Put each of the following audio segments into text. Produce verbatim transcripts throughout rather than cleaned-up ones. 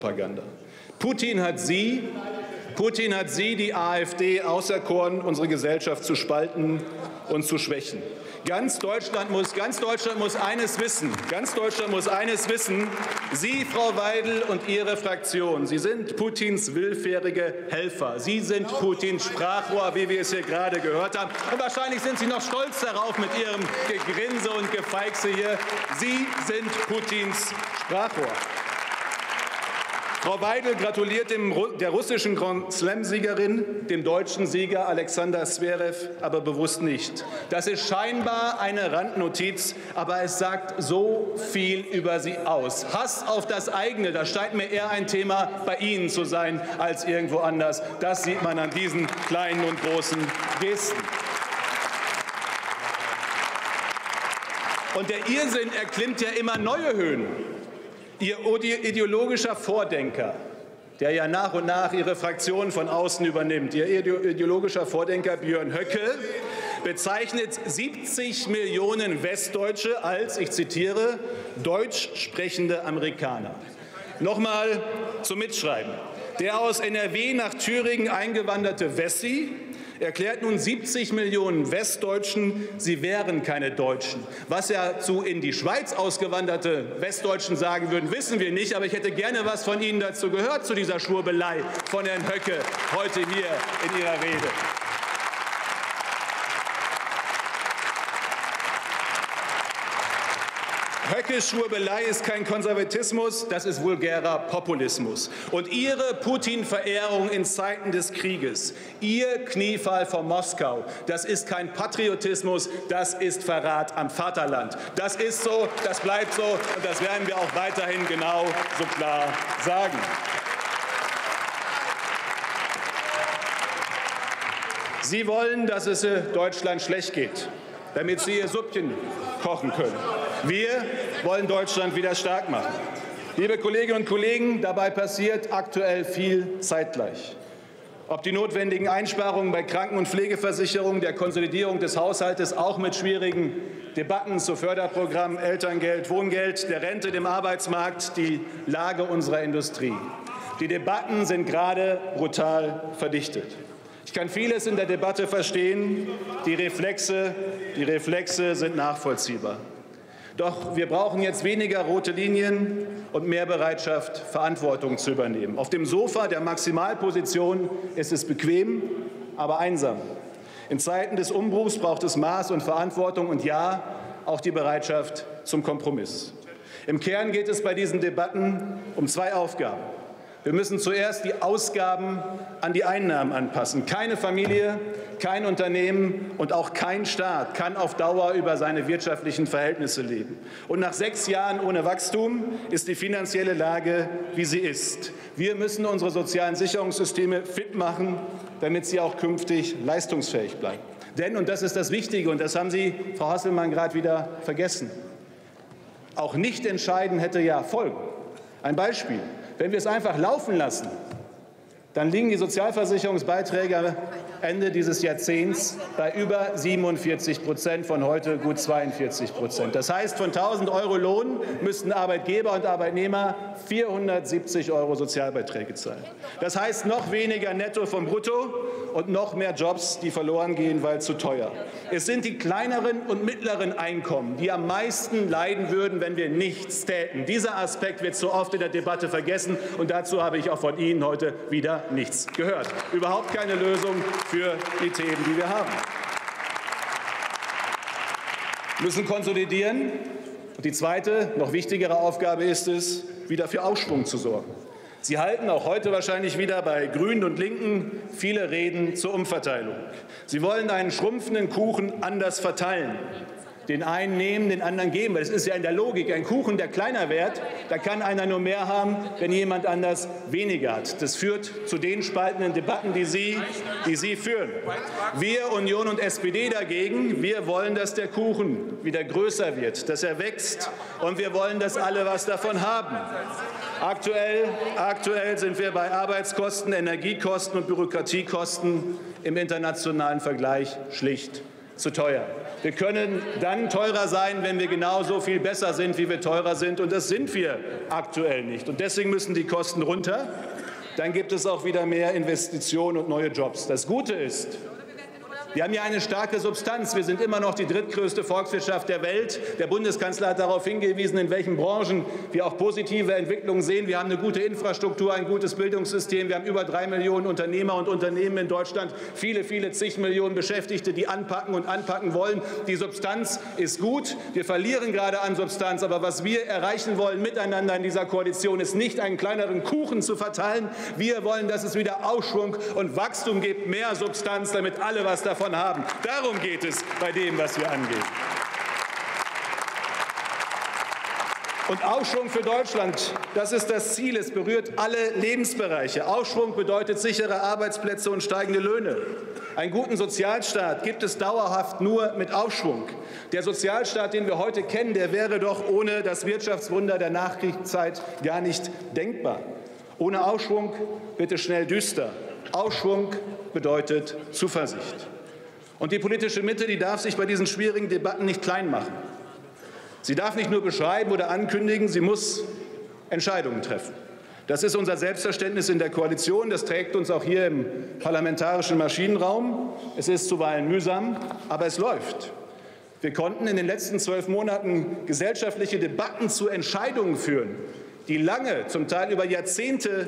Propaganda. Putin hat Sie, Putin hat Sie, die AfD, auserkoren, unsere Gesellschaft zu spalten und zu schwächen. Ganz Deutschland muss, ganz Deutschland muss eines wissen. Ganz Deutschland muss eines wissen. Sie, Frau Weidel, und Ihre Fraktion, Sie sind Putins willfährige Helfer. Sie sind Putins Sprachrohr, wie wir es hier gerade gehört haben. Und wahrscheinlich sind Sie noch stolz darauf mit Ihrem Gegrinse und Gefeixe hier. Sie sind Putins Sprachrohr. Frau Weidel gratuliert dem, der russischen Grand Slam-Siegerin, dem deutschen Sieger Alexander Zverev, aber bewusst nicht. Das ist scheinbar eine Randnotiz, aber es sagt so viel über sie aus. Hass auf das eigene, das scheint mir eher ein Thema bei Ihnen zu sein als irgendwo anders. Das sieht man an diesen kleinen und großen Gesten. Und der Irrsinn erklimmt ja immer neue Höhen. Ihr ideologischer Vordenker, der ja nach und nach Ihre Fraktion von außen übernimmt, Ihr ideologischer Vordenker Björn Höcke bezeichnet siebzig Millionen Westdeutsche als, ich zitiere, deutsch sprechende Amerikaner. Nochmal zum Mitschreiben. Der aus N R W nach Thüringen eingewanderte Wessi erklärt nun siebzig Millionen Westdeutschen, sie wären keine Deutschen. Was ja zu in die Schweiz ausgewanderte Westdeutschen sagen würden, wissen wir nicht. Aber ich hätte gerne was von Ihnen dazu gehört, zu dieser Schwurbelei von Herrn Höcke heute hier in Ihrer Rede. Höckes Schwurbelei ist kein Konservatismus, das ist vulgärer Populismus. Und Ihre Putin-Verehrung in Zeiten des Krieges, Ihr Kniefall vor Moskau, das ist kein Patriotismus, das ist Verrat am Vaterland. Das ist so, das bleibt so und das werden wir auch weiterhin genau so klar sagen. Sie wollen, dass es Deutschland schlecht geht, damit Sie Ihr Suppchen kochen können. Wir wollen Deutschland wieder stark machen. Liebe Kolleginnen und Kollegen, dabei passiert aktuell viel zeitgleich. Ob die notwendigen Einsparungen bei Kranken- und Pflegeversicherung, der Konsolidierung des Haushaltes, auch mit schwierigen Debatten zu Förderprogrammen, Elterngeld, Wohngeld, der Rente, dem Arbeitsmarkt, die Lage unserer Industrie. Die Debatten sind gerade brutal verdichtet. Ich kann vieles in der Debatte verstehen. Die Reflexe, die Reflexe sind nachvollziehbar. Doch wir brauchen jetzt weniger rote Linien und mehr Bereitschaft, Verantwortung zu übernehmen. Auf dem Sofa der Maximalposition ist es bequem, aber einsam. In Zeiten des Umbruchs braucht es Maß und Verantwortung und ja, auch die Bereitschaft zum Kompromiss. Im Kern geht es bei diesen Debatten um zwei Aufgaben. Wir müssen zuerst die Ausgaben an die Einnahmen anpassen. Keine Familie, kein Unternehmen und auch kein Staat kann auf Dauer über seine wirtschaftlichen Verhältnisse leben. Und nach sechs Jahren ohne Wachstum ist die finanzielle Lage, wie sie ist. Wir müssen unsere sozialen Sicherungssysteme fit machen, damit sie auch künftig leistungsfähig bleiben. Denn, und das ist das Wichtige, und das haben Sie, Frau Hasselmann, gerade wieder vergessen, auch nicht entscheiden hätte ja Folgen. Ein Beispiel. Wenn wir es einfach laufen lassen, dann liegen die Sozialversicherungsbeiträge Ende dieses Jahrzehnts bei über siebenundvierzig Prozent, von heute gut zweiundvierzig Prozent. Das heißt, von tausend Euro Lohn müssten Arbeitgeber und Arbeitnehmer vierhundertsiebzig Euro Sozialbeiträge zahlen. Das heißt, noch weniger netto vom Brutto und noch mehr Jobs, die verloren gehen, weil zu teuer. Es sind die kleineren und mittleren Einkommen, die am meisten leiden würden, wenn wir nichts täten. Dieser Aspekt wird so oft in der Debatte vergessen, und dazu habe ich auch von Ihnen heute wieder nichts gehört. Überhaupt keine Lösung für die Themen, die wir haben. Wir müssen konsolidieren. Und die zweite, noch wichtigere Aufgabe ist es, wieder für Aufschwung zu sorgen. Sie halten auch heute wahrscheinlich wieder bei Grünen und Linken viele Reden zur Umverteilung. Sie wollen einen schrumpfenden Kuchen anders verteilen. Den einen nehmen, den anderen geben. Das ist ja in der Logik. Ein Kuchen, der kleiner wird, da kann einer nur mehr haben, wenn jemand anders weniger hat. Das führt zu den spaltenden Debatten, die Sie, die Sie führen. Wir, Union und S P D dagegen, wir wollen, dass der Kuchen wieder größer wird, dass er wächst. Und wir wollen, dass alle was davon haben. Aktuell, aktuell sind wir bei Arbeitskosten, Energiekosten und Bürokratiekosten im internationalen Vergleich schlicht zu teuer. Wir können dann teurer sein, wenn wir genauso viel besser sind, wie wir teurer sind. Und das sind wir aktuell nicht. Und deswegen müssen die Kosten runter. Dann gibt es auch wieder mehr Investitionen und neue Jobs. Das Gute ist, wir haben ja eine starke Substanz. Wir sind immer noch die drittgrößte Volkswirtschaft der Welt. Der Bundeskanzler hat darauf hingewiesen, in welchen Branchen wir auch positive Entwicklungen sehen. Wir haben eine gute Infrastruktur, ein gutes Bildungssystem. Wir haben über drei Millionen Unternehmer und Unternehmen in Deutschland, viele, viele zig Millionen Beschäftigte, die anpacken und anpacken wollen. Die Substanz ist gut. Wir verlieren gerade an Substanz. Aber was wir erreichen wollen miteinander in dieser Koalition, ist nicht einen kleineren Kuchen zu verteilen. Wir wollen, dass es wieder Aufschwung und Wachstum gibt, mehr Substanz, damit alle was davon haben. Darum geht es bei dem, was wir angehen. Und Aufschwung für Deutschland, das ist das Ziel. Es berührt alle Lebensbereiche. Aufschwung bedeutet sichere Arbeitsplätze und steigende Löhne. Einen guten Sozialstaat gibt es dauerhaft nur mit Aufschwung. Der Sozialstaat, den wir heute kennen, der wäre doch ohne das Wirtschaftswunder der Nachkriegszeit gar nicht denkbar. Ohne Aufschwung wird es schnell düster. Aufschwung bedeutet Zuversicht. Und die politische Mitte, die darf sich bei diesen schwierigen Debatten nicht klein machen. Sie darf nicht nur beschreiben oder ankündigen, sie muss Entscheidungen treffen. Das ist unser Selbstverständnis in der Koalition. Das trägt uns auch hier im parlamentarischen Maschinenraum. Es ist zuweilen mühsam, aber es läuft. Wir konnten in den letzten zwölf Monaten gesellschaftliche Debatten zu Entscheidungen führen, die lange, zum Teil über Jahrzehnte,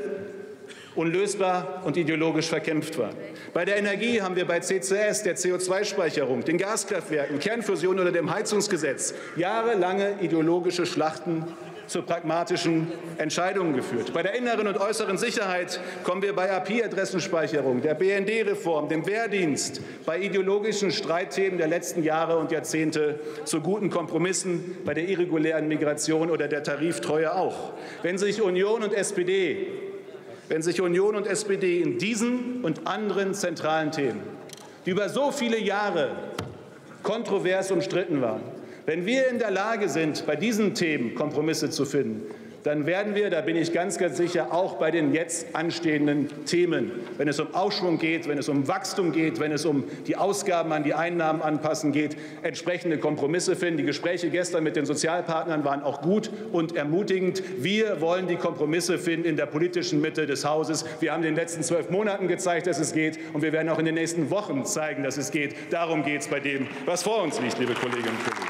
unlösbar und ideologisch verkämpft waren. Bei der Energie haben wir bei C C S, der C O zwei Speicherung, den Gaskraftwerken, Kernfusion oder dem Heizungsgesetz jahrelange ideologische Schlachten zu pragmatischen Entscheidungen geführt. Bei der inneren und äußeren Sicherheit kommen wir bei I P-Adressenspeicherung, der B N D-Reform, dem Wehrdienst, bei ideologischen Streitthemen der letzten Jahre und Jahrzehnte zu guten Kompromissen, bei der irregulären Migration oder der Tariftreue auch. Wenn sich Union und S P D Wenn sich Union und S P D in diesen und anderen zentralen Themen, die über so viele Jahre kontrovers umstritten waren, wenn wir in der Lage sind, bei diesen Themen Kompromisse zu finden, dann werden wir, da bin ich ganz, ganz sicher, auch bei den jetzt anstehenden Themen, wenn es um Aufschwung geht, wenn es um Wachstum geht, wenn es um die Ausgaben an die Einnahmen anpassen geht, entsprechende Kompromisse finden. Die Gespräche gestern mit den Sozialpartnern waren auch gut und ermutigend. Wir wollen die Kompromisse finden in der politischen Mitte des Hauses. Wir haben in den letzten zwölf Monaten gezeigt, dass es geht, und wir werden auch in den nächsten Wochen zeigen, dass es geht. Darum geht es bei dem, was vor uns liegt, liebe Kolleginnen und Kollegen.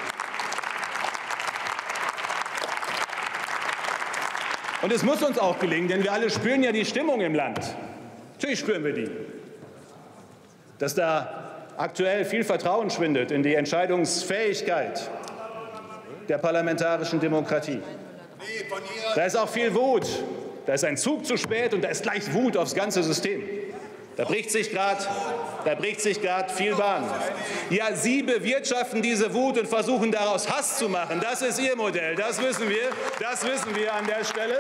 Und es muss uns auch gelingen, denn wir alle spüren ja die Stimmung im Land. Natürlich spüren wir die. Dass da aktuell viel Vertrauen schwindet in die Entscheidungsfähigkeit der parlamentarischen Demokratie. Da ist auch viel Wut. Da ist ein Zug zu spät und da ist gleich Wut aufs ganze System. Da bricht sich gerade da bricht sich gerade viel Bahn. Ja, Sie bewirtschaften diese Wut und versuchen daraus Hass zu machen. Das ist Ihr Modell. Das wissen wir. Das wissen wir an der Stelle.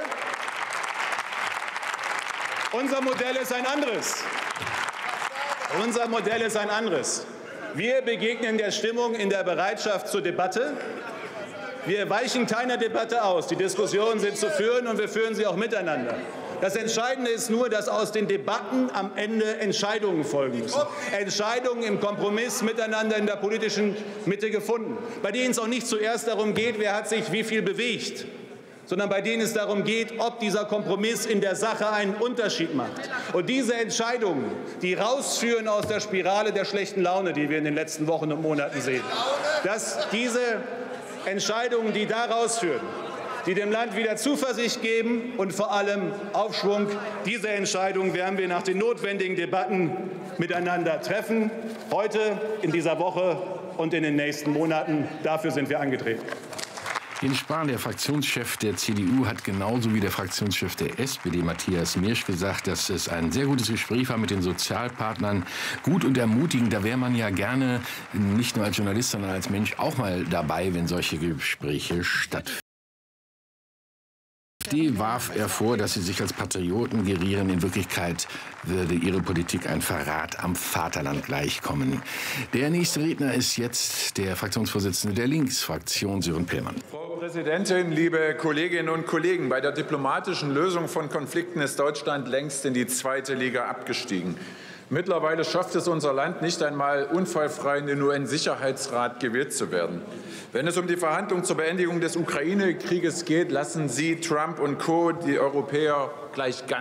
Unser Modell ist ein anderes. Unser Modell ist ein anderes. Wir begegnen der Stimmung in der Bereitschaft zur Debatte. Wir weichen keiner Debatte aus. Die Diskussionen sind zu führen und wir führen sie auch miteinander. Das Entscheidende ist nur, dass aus den Debatten am Ende Entscheidungen folgen müssen. Entscheidungen im Kompromiss miteinander in der politischen Mitte gefunden, bei denen es auch nicht zuerst darum geht, wer hat sich wie viel bewegt, sondern bei denen es darum geht, ob dieser Kompromiss in der Sache einen Unterschied macht. Und diese Entscheidungen, die rausführen aus der Spirale der schlechten Laune, die wir in den letzten Wochen und Monaten sehen, dass diese Entscheidungen, die da rausführen, die dem Land wieder Zuversicht geben und vor allem Aufschwung. Diese Entscheidung werden wir nach den notwendigen Debatten miteinander treffen, heute, in dieser Woche und in den nächsten Monaten. Dafür sind wir angetreten. Jens Spahn, der Fraktionschef der C D U, hat genauso wie der Fraktionschef der S P D, Matthias Mirsch, gesagt, dass es ein sehr gutes Gespräch war mit den Sozialpartnern. Gut und ermutigend, da wäre man ja gerne nicht nur als Journalist, sondern als Mensch auch mal dabei, wenn solche Gespräche stattfinden. Die warf er vor, dass sie sich als Patrioten gerieren. In Wirklichkeit würde ihre Politik ein Verrat am Vaterland gleichkommen. Der nächste Redner ist jetzt der Fraktionsvorsitzende der Linksfraktion, Sören Pellmann. Frau Präsidentin, liebe Kolleginnen und Kollegen! Bei der diplomatischen Lösung von Konflikten ist Deutschland längst in die zweite Liga abgestiegen. Mittlerweile schafft es unser Land nicht einmal, unfallfrei in den U N-Sicherheitsrat gewählt zu werden. Wenn es um die Verhandlungen zur Beendigung des Ukraine-Krieges geht, lassen Sie, Trump und Co. die Europäer gleich ganz